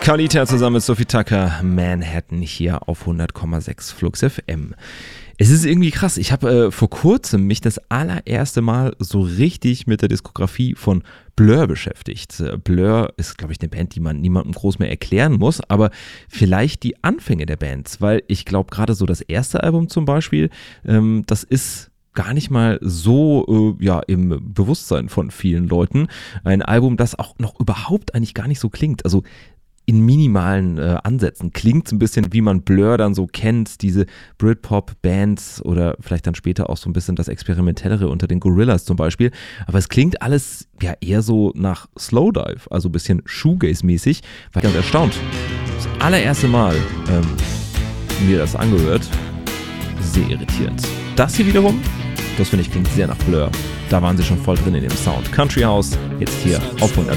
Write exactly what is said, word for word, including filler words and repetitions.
Carlita zusammen mit Sophie Tucker, Manhattan hier auf hundert Komma sechs Flux F M. Es ist irgendwie krass, ich habe äh, vor kurzem mich das allererste Mal so richtig mit der Diskografie von Blur beschäftigt. Blur ist, glaube ich, eine Band, die man niemandem groß mehr erklären muss, aber vielleicht die Anfänge der Bands, weil ich glaube gerade so das erste Album zum Beispiel, ähm, das ist gar nicht mal so äh, ja, im Bewusstsein von vielen Leuten. Ein Album, das auch noch überhaupt eigentlich gar nicht so klingt, also in minimalen äh, Ansätzen. Klingt ein bisschen, wie man Blur dann so kennt, diese Britpop-Bands oder vielleicht dann später auch so ein bisschen das Experimentellere unter den Gorillaz zum Beispiel. Aber es klingt alles ja eher so nach Slowdive, also ein bisschen Shoegaze-mäßig. War ganz erstaunt. Das allererste Mal ähm, mir das angehört, sehr irritierend. Das hier wiederum, das finde ich klingt sehr nach Blur. Da waren sie schon voll drin in dem Sound. Country House, jetzt hier auf hundert